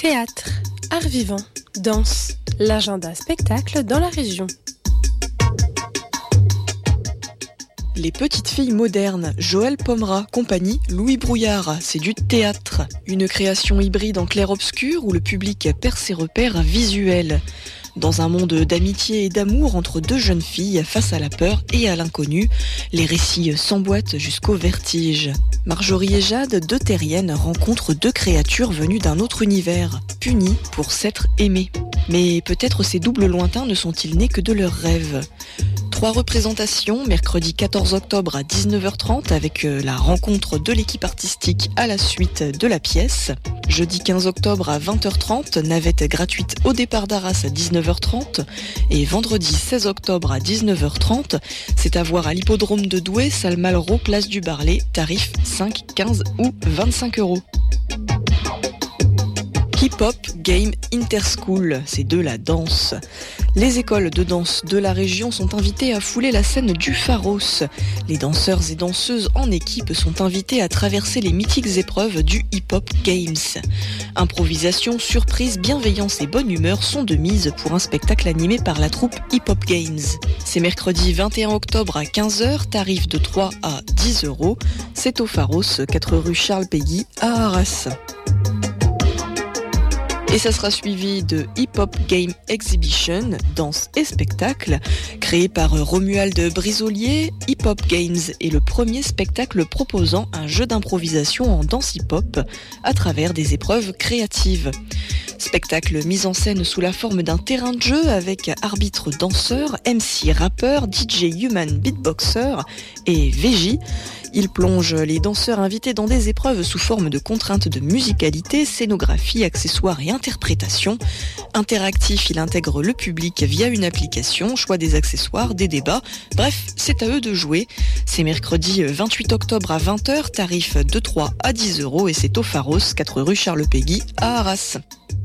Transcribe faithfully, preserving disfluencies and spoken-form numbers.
Théâtre, art vivant, danse, l'agenda spectacle dans la région. Les petites filles modernes, Joël Pomera, compagnie Louis Brouillard, c'est du théâtre. Une création hybride en clair-obscur où le public perd ses repères visuels. Dans un monde d'amitié et d'amour entre deux jeunes filles face à la peur et à l'inconnu, les récits s'emboîtent jusqu'au vertige. Marjorie et Jade, deux terriennes, rencontrent deux créatures venues d'un autre univers, punies pour s'être aimées. Mais peut-être ces doubles lointains ne sont-ils nés que de leurs rêves. Trois représentations, mercredi quatorze octobre à dix-neuf heures trente avec la rencontre de l'équipe artistique à la suite de la pièce. Jeudi quinze octobre à vingt heures trente, navette gratuite au départ d'Arras à dix-neuf heures trente. Et vendredi seize octobre à dix-neuf heures trente, c'est à voir à l'hippodrome de Douai, salle Malraux, place du Barlet, tarif cinq, quinze ou vingt-cinq euros. Hip-hop, game, interschool, c'est de la danse. Les écoles de danse de la région sont invitées à fouler la scène du Pharos. Les danseurs et danseuses en équipe sont invités à traverser les mythiques épreuves du Hip-Hop Games. Improvisation, surprise, bienveillance et bonne humeur sont de mise pour un spectacle animé par la troupe Hip-Hop Games. C'est mercredi vingt et un octobre à quinze heures, tarif de trois à dix euros. C'est au Pharos, quatre rue Charles Péguy à Arras. Et ça sera suivi de Hip Hop Game Exhibition, danse et spectacle. Créé par Romuald Brisolier, Hip Hop Games est le premier spectacle proposant un jeu d'improvisation en danse hip-hop à travers des épreuves créatives. Spectacle mis en scène sous la forme d'un terrain de jeu avec arbitre danseur, M C rappeur, D J human beatboxer et V J. Il plonge les danseurs invités dans des épreuves sous forme de contraintes de musicalité, scénographie, accessoires et interprétation. Interactif, il intègre le public via une application, choix des accessoires, des débats. Bref, c'est à eux de jouer. C'est mercredi vingt-huit octobre à vingt heures, tarif de trois à dix euros et c'est au Pharos, quatre rue Charles Péguy à Arras.